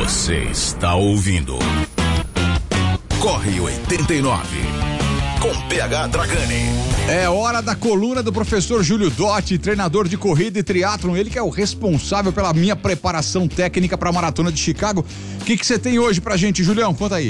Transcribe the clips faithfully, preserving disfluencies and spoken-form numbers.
Você está ouvindo Corre oitenta e nove com P H Dragani. É hora da coluna do professor Júlio Dotti, treinador de corrida e triatlon, ele que é o responsável pela minha preparação técnica para a Maratona de Chicago. O que que você tem hoje pra gente, Julião? Conta aí.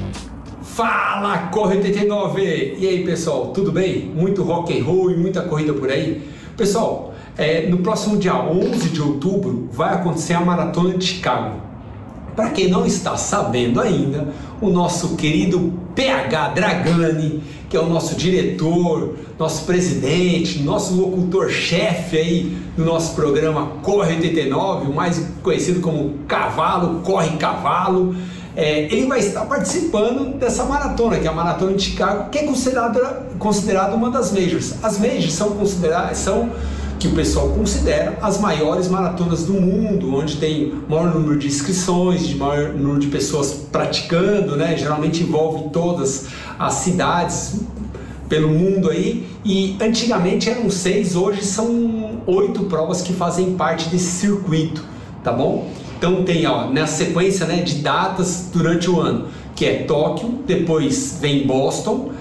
Fala, Corre oitenta e nove! E aí, pessoal, tudo bem? Muito rock and roll e muita corrida por aí? Pessoal, é, no próximo dia onze de outubro vai acontecer a Maratona de Chicago. Para quem não está sabendo ainda, o nosso querido P H Dragani, que é o nosso diretor, nosso presidente, nosso locutor-chefe aí do nosso programa Corre oitenta e nove, o mais conhecido como Cavalo, Corre Cavalo, é, ele vai estar participando dessa maratona, que é a Maratona de Chicago, que é considerada, considerada uma das majors. As majors são consideradas, são que o pessoal considera as maiores maratonas do mundo, onde tem maior número de inscrições, de maior número de pessoas praticando, né? Geralmente envolve todas as cidades pelo mundo aí, e antigamente eram seis, hoje são oito provas que fazem parte desse circuito, tá bom? Então tem, ó, nessa sequência, né, de datas durante o ano, que é Tóquio, depois vem Boston,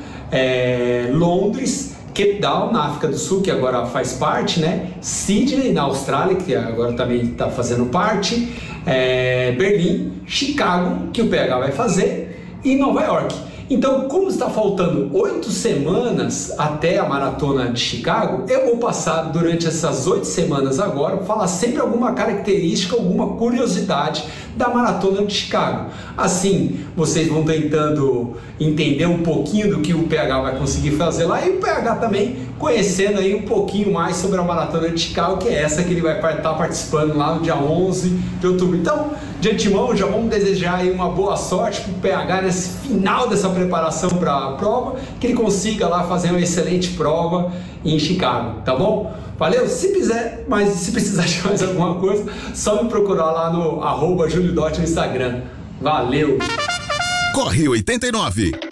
é, Londres, Cape Town, na África do Sul, que agora faz parte, né? Sydney, na Austrália, que agora também está fazendo parte, é, Berlim, Chicago, que o P H vai fazer, e Nova York. Então, como está faltando oito semanas até a Maratona de Chicago, eu vou passar durante essas oito semanas agora, falar sempre alguma característica, alguma curiosidade da Maratona de Chicago. Assim, vocês vão tentando entender um pouquinho do que o P H vai conseguir fazer lá, e o P H também conhecendo aí um pouquinho mais sobre a Maratona de Chicago, que é essa que ele vai estar participando lá no dia onze de outubro. Então, de antemão, já vamos desejar aí uma boa sorte para o P H nesse final dessa preparação para a prova, que ele consiga lá fazer uma excelente prova em Chicago, tá bom? Valeu? Se quiser, mas se precisar de mais alguma coisa, só me procurar lá no arroba Júlio Dotti no Instagram. Valeu! Corre oitenta e nove.